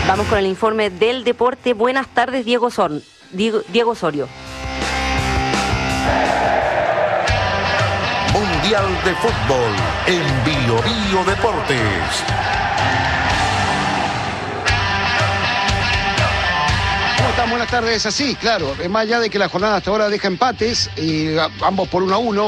Vamos con el informe del deporte. Buenas tardes, Diego Osorio. Mundial de Fútbol en Bio Bio Deportes. ¿Cómo están? Buenas tardes. Así, claro, más allá de que la jornada hasta ahora deja empates y ambos por 1-1,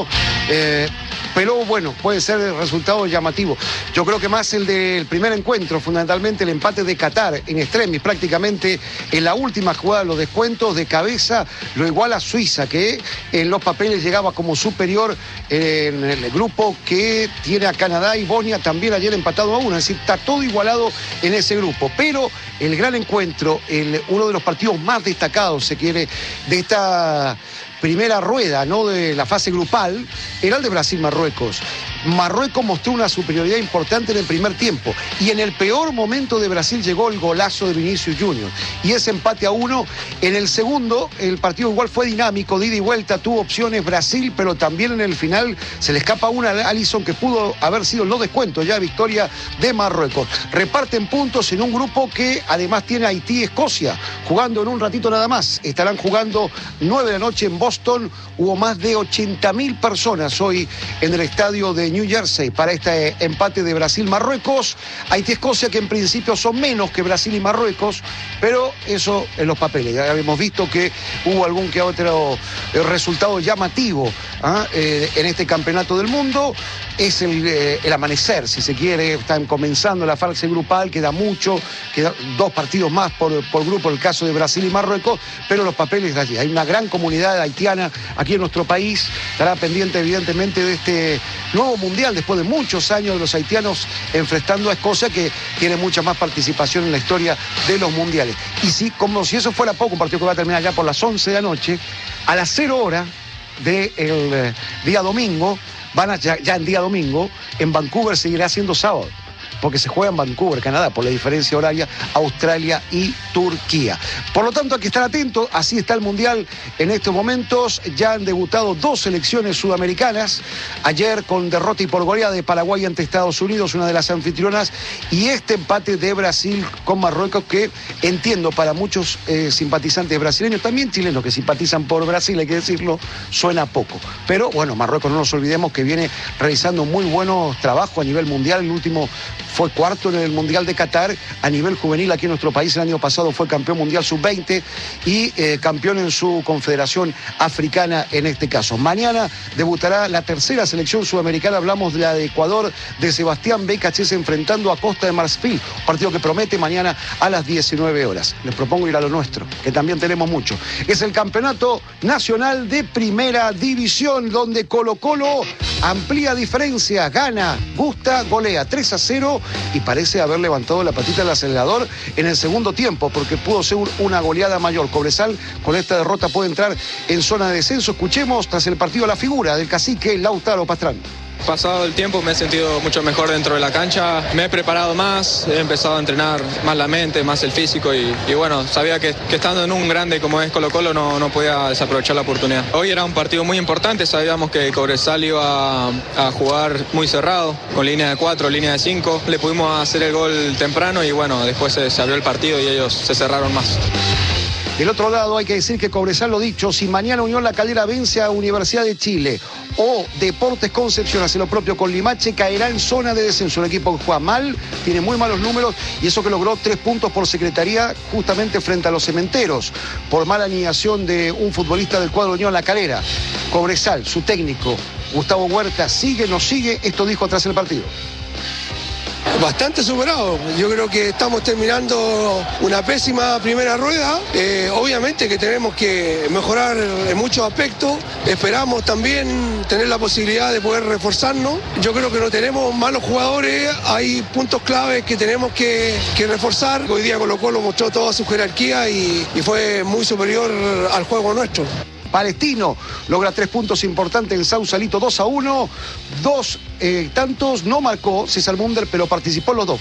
pero bueno, puede ser el resultado llamativo. Yo creo que más el del primer encuentro, fundamentalmente el empate de Qatar en extremis, prácticamente en la última jugada de los descuentos de cabeza, lo iguala Suiza, que en los papeles llegaba como superior en el grupo que tiene a Canadá y Bosnia, también ayer empatado a 1, es decir, está todo igualado en ese grupo. Pero el gran encuentro, uno de los partidos más destacados, se quiere, de esta primera rueda, ¿no?, de la fase grupal, era el de Brasil-Marruecos. Marruecos mostró una superioridad importante en el primer tiempo y en el peor momento de Brasil llegó el golazo de Vinicius Junior y ese empate a 1. En el segundo el partido igual fue dinámico, de ida y vuelta, tuvo opciones Brasil, pero también en el final se le escapa una a Alisson que pudo haber sido los descuentos, ya victoria de Marruecos. Reparten puntos en un grupo que además tiene a Haití y Escocia jugando en un ratito nada más. Estarán jugando 9 de la noche en Boston. Hubo más de 80.000 personas hoy en el estadio de New Jersey para este empate de Brasil-Marruecos. Haití-Escocia, que en principio son menos que Brasil y Marruecos, pero eso en los papeles. Ya hemos visto que hubo algún que otro resultado llamativo en este campeonato del mundo. Es el amanecer, si se quiere. Están comenzando la fase grupal, queda mucho, quedan 2 partidos más por grupo, el caso de Brasil y Marruecos, pero los papeles allí. Hay una gran comunidad haitiana aquí en nuestro país, estará pendiente evidentemente de este nuevo mundial después de muchos años de los haitianos enfrentando a Escocia, que tiene mucha más participación en la historia de los mundiales. Y sí, como si eso fuera poco, un partido que va a terminar ya por las 11 de la noche, a las 0 horas del día domingo, ya en día domingo, en Vancouver seguirá siendo sábado, porque se juega en Vancouver, Canadá, por la diferencia horaria, Australia y Turquía. Por lo tanto, hay que estar atentos, así está el Mundial en estos momentos. Ya han debutado 2 selecciones sudamericanas, ayer con derrota y por goleada de Paraguay ante Estados Unidos, una de las anfitrionas, y este empate de Brasil con Marruecos, que entiendo para muchos simpatizantes brasileños, también chilenos que simpatizan por Brasil, hay que decirlo, suena poco. Pero bueno, Marruecos, no nos olvidemos que viene realizando muy buenos trabajos a nivel mundial. El último fue cuarto en el Mundial de Qatar a nivel juvenil aquí en nuestro país. El año pasado fue campeón mundial sub-20 y campeón en su confederación africana en este caso. Mañana debutará la tercera selección sudamericana. Hablamos de la de Ecuador, de Sebastián Becachese enfrentando a Costa de Marfil. Un partido que promete mañana a las 19 horas. Les propongo ir a lo nuestro, que también tenemos mucho. Es el Campeonato Nacional de Primera División, donde Colo-Colo amplía diferencia, gana, gusta, golea 3-0 y parece haber levantado la patita del acelerador en el segundo tiempo, porque pudo ser una goleada mayor. Cobresal con esta derrota puede entrar en zona de descenso. Escuchemos tras el partido la figura del cacique Lautaro Pastrán. Pasado el tiempo me he sentido mucho mejor dentro de la cancha, me he preparado más, he empezado a entrenar más la mente, más el físico y bueno, sabía que estando en un grande como es Colo-Colo no podía desaprovechar la oportunidad. Hoy era un partido muy importante, sabíamos que Cobresal iba a jugar muy cerrado, con línea de 4, línea de 5, le pudimos hacer el gol temprano y bueno, después se abrió el partido y ellos se cerraron más. Del otro lado hay que decir que Cobresal, lo dicho, si mañana Unión La Calera vence a Universidad de Chile o Deportes Concepción hace lo propio con Limache, caerá en zona de descenso. Un equipo que juega mal, tiene muy malos números y eso que logró 3 puntos por Secretaría justamente frente a los Cementeros por mala alineación de un futbolista del cuadro Unión La Calera. Cobresal, su técnico Gustavo Huerta, sigue, no sigue, esto dijo tras el partido. Bastante superado, yo creo que estamos terminando una pésima primera rueda, obviamente que tenemos que mejorar en muchos aspectos, esperamos también tener la posibilidad de poder reforzarnos, yo creo que no tenemos malos jugadores, hay puntos claves que tenemos que reforzar. Hoy día Colo-Colo mostró toda su jerarquía y fue muy superior al juego nuestro. Palestino logra 3 puntos importantes en Sausalito, 2-1, 2 tantos, no marcó César Munder, pero participó en los 2.